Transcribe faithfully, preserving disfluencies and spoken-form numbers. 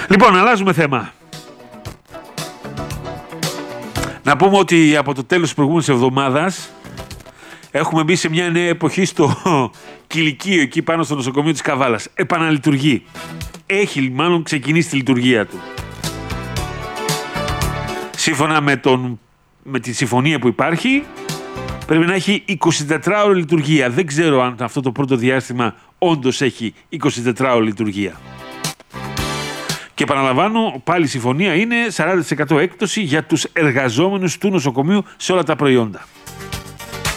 Λοιπόν, αλλάζουμε θέμα. Να πούμε ότι από το τέλος της προηγούμενης εβδομάδας έχουμε μπει σε μια νέα εποχή στο κηλικείο εκεί πάνω στο νοσοκομείο της Καβάλας. Επαναλειτουργεί. Έχει μάλλον ξεκινήσει τη λειτουργία του. Σύμφωνα με, τον, με τη συμφωνία που υπάρχει, πρέπει να έχει εικοσιτετράωρη λειτουργία. Δεν ξέρω αν αυτό το πρώτο διάστημα όντως έχει εικοσιτετράωρη λειτουργία. Και επαναλαμβάνω, πάλι η συμφωνία είναι σαράντα τοις εκατό έκπτωση για τους εργαζόμενους του νοσοκομείου σε όλα τα προϊόντα.